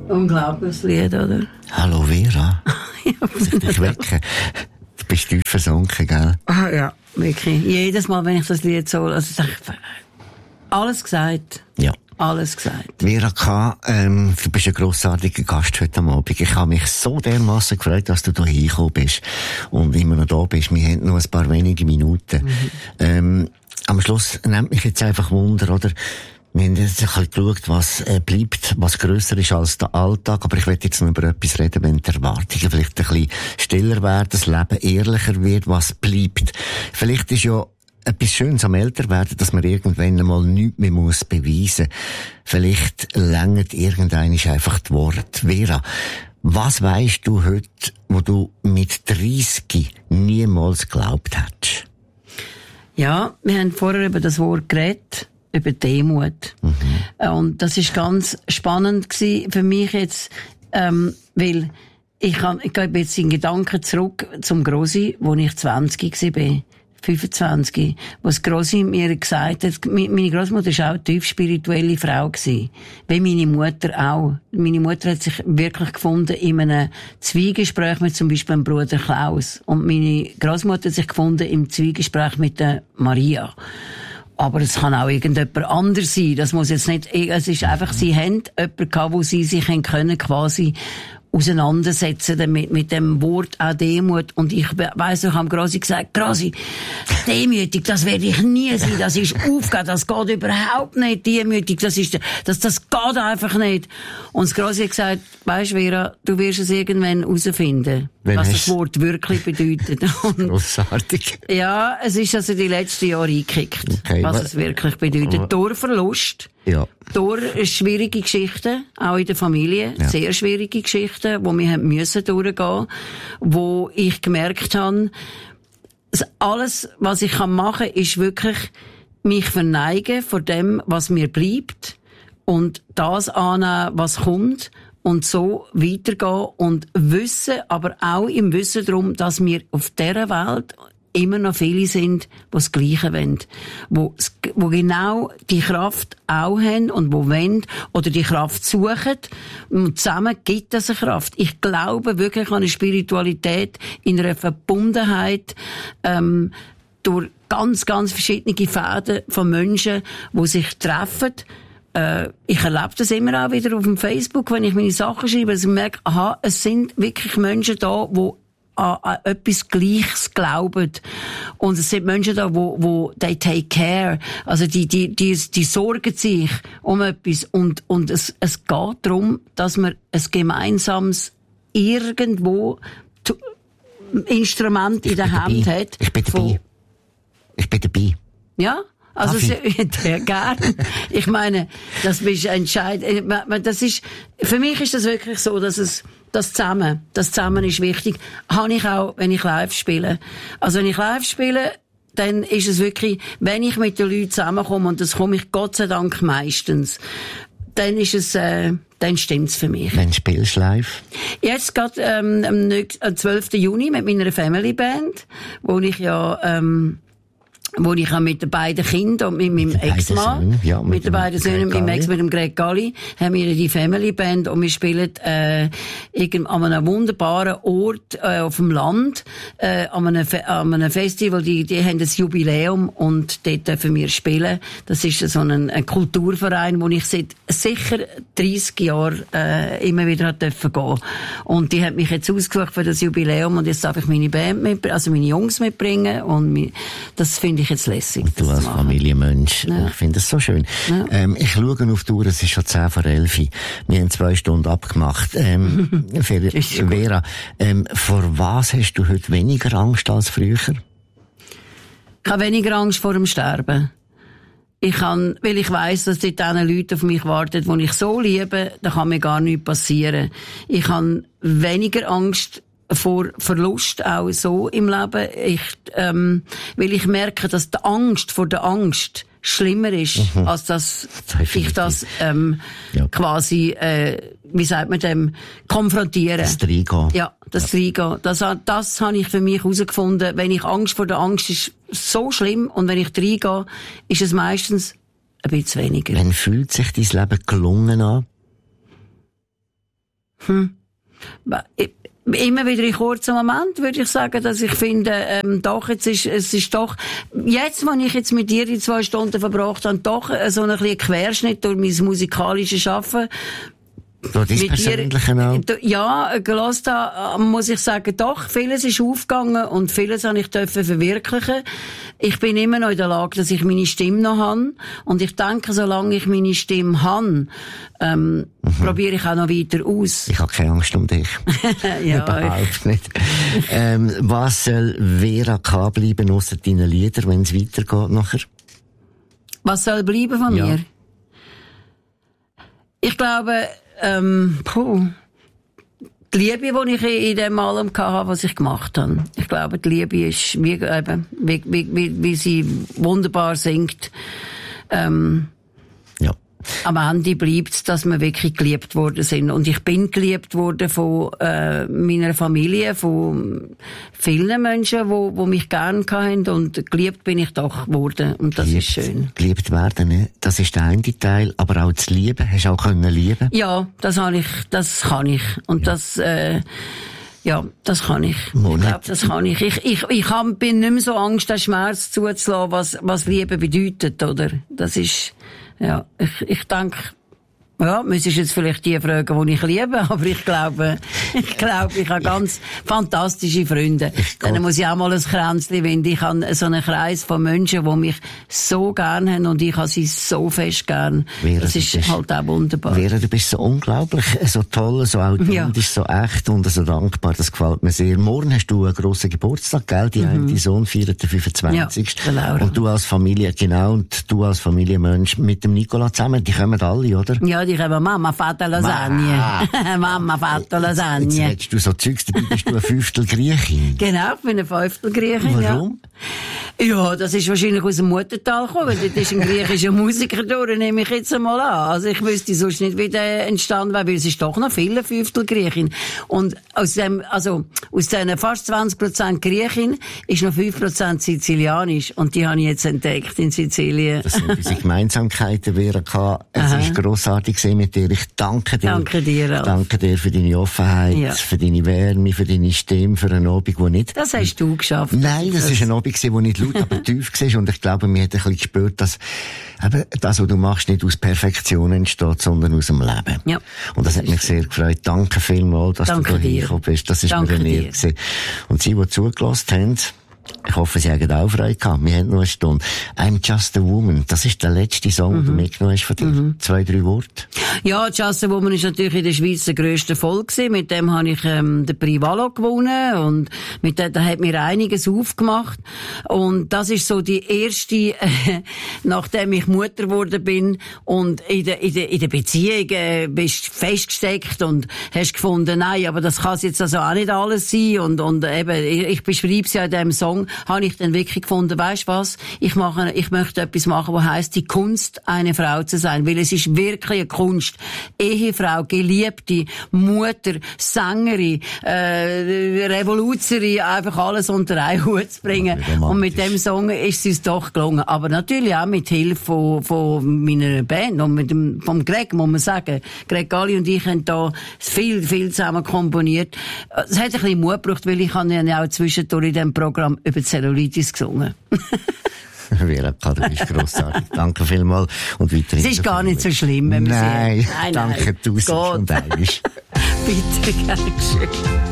Unglaubliches Lied, oder? Hallo Vera. Muss ich dich wecken? Du bist tief versunken, gell? Ah, ja, wirklich. Jedes Mal, wenn ich das Lied so, also alles gesagt. Ja. Alles gesagt. Vera K., du bist ein grossartiger Gast heute Abend. Ich habe mich so dermassen gefreut, dass du hier hingekommen bist und immer noch da bist. Wir haben noch ein paar wenige Minuten. Am Schluss nimmt mich jetzt einfach Wunder, oder? Wir haben jetzt ein bisschen geschaut, was bleibt, was grösser ist als der Alltag. Aber ich will jetzt noch über etwas reden, wenn die Erwartungen vielleicht ein bisschen stiller werden, das Leben ehrlicher wird, was bleibt. Vielleicht ist ja etwas Schönes am Älterwerden, dass man irgendwann einmal nichts mehr muss beweisen. Vielleicht längert irgendein einfach die Worte. Vera, was weisst du heute, wo du mit 30 niemals geglaubt hättest? Ja, wir haben vorher über das Wort geredet, über Demut. Und das ist ganz spannend gewesen für mich jetzt, weil ich gehe jetzt in Gedanken zurück zum Grossi, wo ich 20 war. 25, was Grossi mir gesagt hat, meine Großmutter war auch eine tief spirituelle Frau gewesen. Wie meine Mutter auch. Meine Mutter hat sich wirklich gefunden in einem Zwiegespräch mit zum Beispiel dem Bruder Klaus. Und meine Großmutter hat sich gefunden im Zwiegespräch mit der Maria. Aber es kann auch irgendjemand anders sein. Das muss jetzt nicht, es ist einfach, sie haben jemanden gehabt, wo sie sich können quasi auseinandersetzen mit dem Wort auch Demut. Und ich weiss, ich habe Grossi gesagt, Grossi, demütig, das werde ich nie sein, das ist aufgeben, das geht überhaupt nicht, demütig, das geht einfach nicht. Und Grossi hat gesagt, weisst Vera, du wirst es irgendwann herausfinden, was das Wort wirklich bedeutet. Grossartig. Ja, es ist also die letzten Jahre eingekickt, okay, was es wirklich bedeutet. Durch Verlust. Ja. Durch schwierige Geschichten, auch in der Familie, sehr schwierige Geschichten, wo wir müssen durchgehen, wo ich gemerkt habe, alles, was ich machen kann, ist wirklich mich verneigen vor dem, was mir bleibt und das annehmen, was kommt und so weitergehen und wissen, aber auch im Wissen darum, dass wir auf dieser Welt immer noch viele sind, die das Gleiche wollen. Wo genau die Kraft auch haben und wo wollen oder die Kraft suchen. Und zusammen gibt es eine Kraft. Ich glaube wirklich an eine Spiritualität in einer Verbundenheit, durch ganz, ganz verschiedene Fäden von Menschen, die sich treffen. Ich erlebe das immer auch wieder auf dem Facebook, wenn ich meine Sachen schreibe, dass ich merke, aha, es sind wirklich Menschen da, die an etwas Gleiches glauben. Und es sind Menschen da, wo they take care. Also, die sorgen sich um etwas. Und es geht darum, dass man ein gemeinsames irgendwo Instrument in der Hand hat. Ich bin dabei. Ich bin dabei. Ja? Also, sehr gern. Ich meine, das ist entscheidend. Das ist, für mich ist das wirklich so, dass das Zusammen ist wichtig. Habe ich auch, wenn ich live spiele. Also, wenn ich live spiele, dann ist es wirklich, wenn ich mit den Leuten zusammenkomme, und das komme ich Gott sei Dank meistens, dann ist es, dann stimmt's für mich. Wann spielst du live? Jetzt gerade, am 12. Juni mit meiner Family Band, wo ich mit den beiden Kindern und mit meinem Ex-Mann, mit den beiden Söhnen, mit meinem Ex, mit dem Greg Galli, haben wir die Family Band und wir spielen an einem wunderbaren Ort auf dem Land, an einem Festival, die haben ein Jubiläum und dort dürfen wir spielen. Das ist so ein Kulturverein, wo ich seit sicher 30 Jahren immer wieder dürfen gehen. Und die haben mich jetzt ausgesucht für das Jubiläum und jetzt darf ich meine Band also meine Jungs mitbringen und das finde ich jetzt lässig. Und du als Familienmensch, ich finde das so schön. Ja. Ich schaue auf die Uhr, es ist schon 10:11. Wir haben 2 Stunden abgemacht. Vera, vor was hast du heute weniger Angst als früher? Ich habe weniger Angst vor dem Sterben. Weil ich weiss, dass dort Leute auf mich warten, die ich so liebe, da kann mir gar nichts passieren. Ich habe weniger Angst vor Verlust auch so im Leben. Weil ich merke, dass die Angst vor der Angst schlimmer ist, als dass ich das quasi, wie sagt man dem, konfrontiere. Das Reingehen. Ja, das Reingehen. Das habe ich für mich herausgefunden. Wenn ich Angst vor der Angst ist so schlimm und wenn ich reingehe, ist es meistens ein bisschen weniger. Wann fühlt sich dein Leben gelungen an? Immer wieder in kurzen Moment würde ich sagen, dass ich finde, doch, es ist doch, jetzt, wenn ich jetzt mit dir die 2 Stunden verbracht habe, doch so ein bisschen Querschnitt durch mein musikalisches Schaffen. Das Persönliche auch. Ja, gehört habe, muss ich sagen, doch, vieles ist aufgegangen und vieles habe ich dürfen verwirklichen. Ich bin immer noch in der Lage, dass ich meine Stimme noch habe. Und ich denke, solange ich meine Stimme habe, probiere ich auch noch weiter aus. Ich habe keine Angst um dich. Ja, überhaupt nicht. Was soll Vera K. bleiben, ausser deinen Liedern, wenn es weitergeht nachher? Was soll bleiben von mir? Ich glaube, die Liebe, die ich in dem allem hatte, was ich gemacht habe. Ich glaube, die Liebe ist, wie sie wunderbar singt. Am Ende bleibt es, dass wir wirklich geliebt worden sind. Und ich bin geliebt worden von meiner Familie, von vielen Menschen, die mich gerne hatten. Und geliebt bin ich doch geworden. Und das ist schön. Geliebt werden, das ist der eine Teil. Aber auch das Lieben, hast du auch können lieben? Ja, das kann ich. Und das... Ja, das kann ich. Ich glaube, das kann ich. Ich bin nicht mehr so Angst, den Schmerz zuzulassen, was Liebe bedeutet, oder? Das ist, ja, ich denke, ja, müsstest jetzt vielleicht die fragen, die ich liebe, aber ich glaube, ich habe ganz fantastische Freunde. Dann muss ich auch mal ein Kränzchen winden. Ich habe so einen Kreis von Menschen, die mich so gern haben und ich habe sie so fest gern. Das ist halt auch wunderbar. Vera, du bist so unglaublich, so toll, so authentisch, so echt und so dankbar. Das gefällt mir sehr. Morgen hast du einen grossen Geburtstag, gell? Dein Sohn feiert den 25. Ja, und du als Familie, genau, und du als Familienmensch mit dem Nicola zusammen, die kommen alle, oder? Ja, die kommen. Mama fatto Lasagne. Mama fatto Lasagne. Jetzt hättest du so Zeugs, dabei bist du ein 5. Griechin. Genau, ich bin ein 5. Griechin. Warum? Ja, das ist wahrscheinlich aus dem Muttertal gekommen, weil dort ist ein griechischer Musiker durch, nehme ich jetzt einmal an. Also ich wüsste sonst nicht, wie der entstanden wäre, weil es ist doch noch viele 5. Griechin. Und aus diesen fast 20% Griechin ist noch 5% Sizilianisch. Und die habe ich jetzt entdeckt in Sizilien. Das sind unsere Gemeinsamkeiten, Vera K. Es ist grossartig gewesen mit dir. Ich danke dir. Danke dir, Ralf. Danke dir für deine Offenheit, für deine Wärme, für deine Stimme, für einen Abend, wo nicht... Das hast du geschafft. Nein, das ist ein Abend gewesen, wo nicht laut, aber tief war. Und ich glaube, mir hat ein bisschen gespürt, dass eben das, was du machst, nicht aus Perfektion entsteht, sondern aus dem Leben. Ja. Und das hat mich sehr gefreut. Danke vielmals, dass du da hingekommen bist. Das ist mir eine Ehre gewesen. Und Sie, die zugelassen haben, ich hoffe, Sie haben auch Freude gehabt. Wir haben noch eine Stunde. I'm Just a Woman. Das ist der letzte Song, den du mitgenommen hast von dir. 2, 3 Worte. Ja, Just a Woman ist natürlich in der Schweiz der grösste Erfolg gewesen. Mit dem habe ich den Prix Valo gewonnen und mit dem, da hat mir einiges aufgemacht. Und das ist so die erste, nachdem ich Mutter geworden bin und in der Beziehung bist festgesteckt und hast gefunden, nein, aber das kann jetzt also auch nicht alles sein. Und eben, ich beschreibe es ja in diesem Song, habe ich dann wirklich gefunden, weisst was, ich möchte etwas machen, was heisst, die Kunst, eine Frau zu sein, weil es ist wirklich eine Kunst. Ehefrau, Geliebte, Mutter, Sängerin, Revoluzerin, einfach alles unter einen Hut zu bringen. Und mit dem Song ist es uns doch gelungen. Aber natürlich auch mit Hilfe von meiner Band und vom Greg, muss man sagen. Greg Galli und ich haben da viel zusammen komponiert. Es hat ein bisschen Mut gebraucht, weil ich habe ja auch zwischendurch in diesem Programm über Zellulitis gesungen. Vera K., du bist grossartig. Danke vielmals. Und weiterhin. Es ist gar nicht so schlimm, wenn man Nein, danke tausend und einmal. Bitte, gern geschehen.